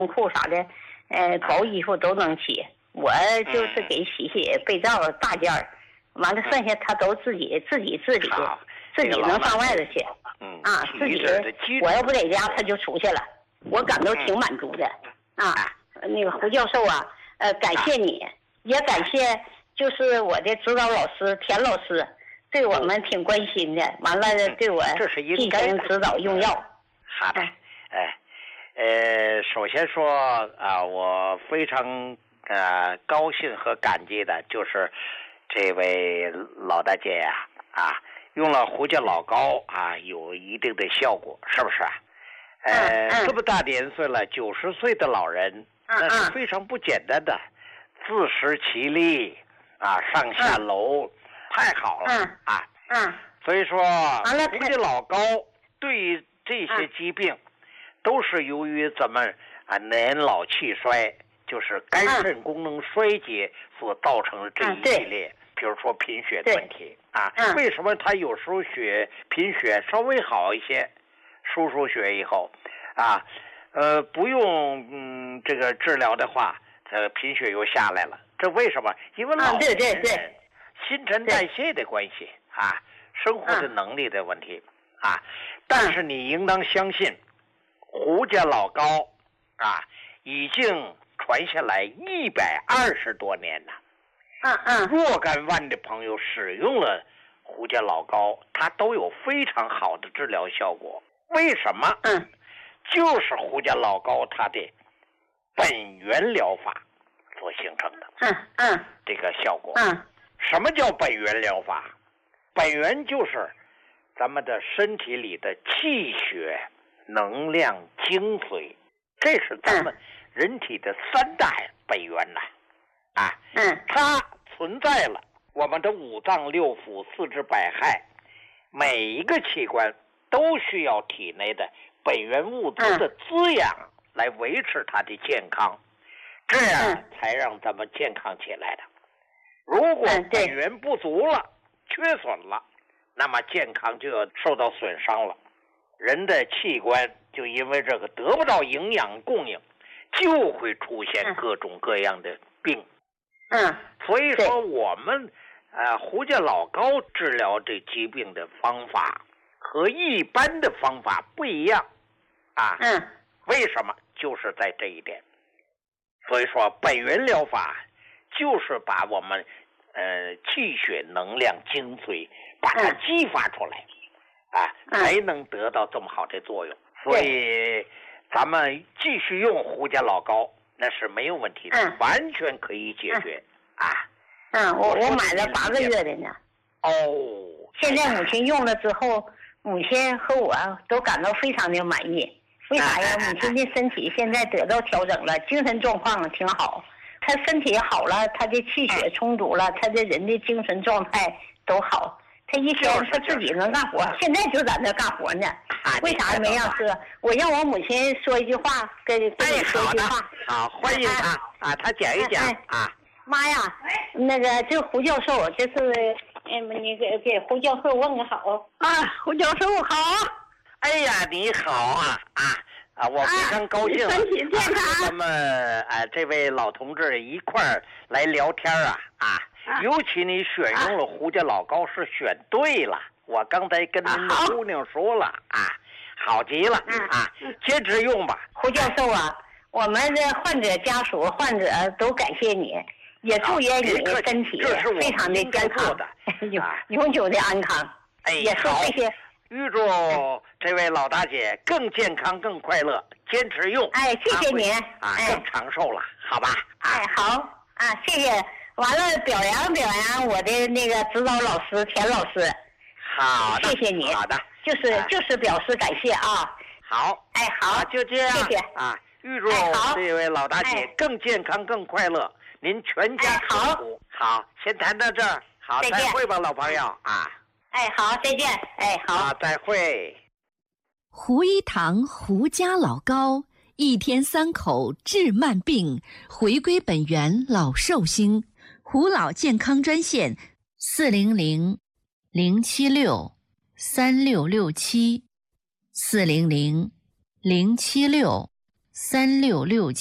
裤啥的，薄衣服都能洗。我就是给洗被罩大件儿，完了剩下他都自己自理，自己能上外头去。自己我要不在家他就出去了，我感到挺满足的。那个胡教授啊，感谢你，也感谢就是我的指导老师田老师，对我们挺关心的，完了对我进行指导用药。 好的，首先说我非常高兴和感激的就是这位老大姐呀，用了胡椒老膏有一定的效果，是不是？这么大年岁了，90岁的老人，那是非常不简单的，自食其力上下楼，太好了所以说胡椒老膏对于这些疾病，都是由于咱们年老气衰，就是肝肾功能衰竭所造成的这一系列，比如说贫血的问题为什么他有时候贫血稍微好一些，输血以后不用这个治疗的话，贫血又下来了，这为什么？因为老人新陈代谢的关系生活的能力的问题但是你应当相信，胡家老膏已经传下来120多年了。若干万的朋友使用了胡家老膏，它都有非常好的治疗效果。为什么？就是胡家老膏它的本源疗法所形成的这个效果。什么叫本源疗法？本源就是咱们的身体里的气血、能量、精髓，这是咱们人体的3大本源它存在了我们的5脏6腑、4肢百骸，每一个器官都需要体内的本源物质的滋养来维持它的健康，这样才让咱们健康起来的。如果本源不足了，缺损了，那么健康就要受到损伤了，人的器官就因为这个得不到营养供应，就会出现各种各样的病。所以说我们胡家老膏治疗这疾病的方法和一般的方法不一样为什么？就是在这一点。所以说本源疗法就是把我们气血、能量、精髓把它激发出来才能得到这么好的作用。所以咱们继续用胡家老膏那是没有问题的，完全可以解决我买了8个月的呢。现在母亲用了之后，母亲和我都感到非常的满意。为啥呀？母亲的身体现在得到调整了，精神状况挺好。她身体好了，她的气血充足了，她的人的精神状态都好。她一天她自己能干活，现在就在那干活呢。为啥没让说？我让我母亲说一句话，跟你说一句话。 好，欢迎她她讲一讲妈呀，那个这胡教授，就是你给胡教授问个好胡教授好。哎呀，你好我非常高兴身体健康咱们这位老同志一块儿来聊天尤其你选用了胡家老膏是选对了，我刚才跟您的姑娘说了好极了坚持用吧。 胡教授我们的患者家属、患者都感谢你，也祝愿你的身体非常的健康，永久的安康。也是这些。 预祝这位老大姐更健康、更快乐，坚持用。 谢谢您更长寿了，好吧？ 好谢谢。完了，表扬我的那个指导老师田老师。 好的， 谢谢你。 好的， 就是表示感谢好。 好， 就这样。 谢谢预祝这位老大姐更健康、更快乐，您全家幸福。好，先谈到这儿。好，再会吧，老朋友好，再见。好， 再会。 胡一堂胡家老膏，1天3口治慢病，回归本源老寿星。胡老健康专线400-076-3667，400-076 3667